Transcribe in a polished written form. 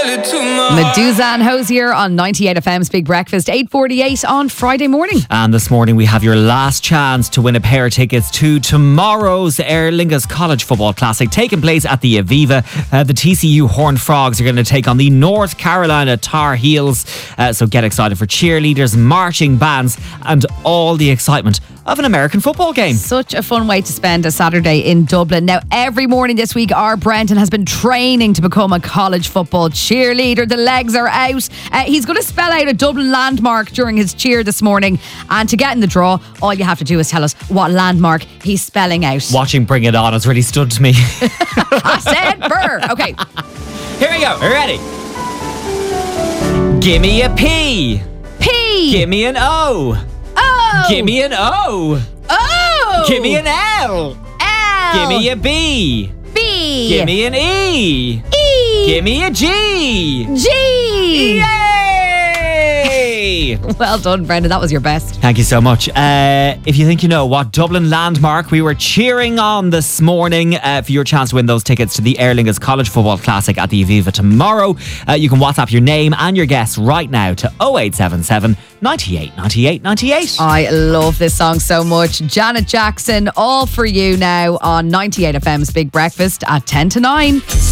Medusa and Hosier on 98 FM's Big Breakfast, 8:48 on Friday morning. And this morning we have your last chance to win a pair of tickets to tomorrow's Aer Lingus College Football Classic taking place at the Aviva. The TCU Horned Frogs are going to take on the North Carolina Tar Heels. So get excited for cheerleaders, marching bands and all the excitement of an American football game. Such a fun way to spend a Saturday in Dublin. Now, every morning this week, our Brenton has been training to become a college football cheerleader. The legs are out. He's going to spell out a Dublin landmark during his cheer this morning. And to get in the draw, all you have to do is tell us what landmark he's spelling out. Watching Bring It On has really stunned me. I said burr. Okay. Here we go. Are you ready? Give me a P. P. Give me an O. O. Give me an O. O. Give me an L. L. Give me a B. B. Give me an E. E. Give me a G. G. Yay! Well done, Brendan. That was your best. Thank you so much. If you think you know what Dublin landmark we were cheering on this morning for your chance to win those tickets to the Aer Lingus College Football Classic at the Aviva tomorrow, you can WhatsApp your name and your guess right now to 0877 98 98 98. I love this song so much. Janet Jackson, all for you now on 98 FM's Big Breakfast at 10 to 9.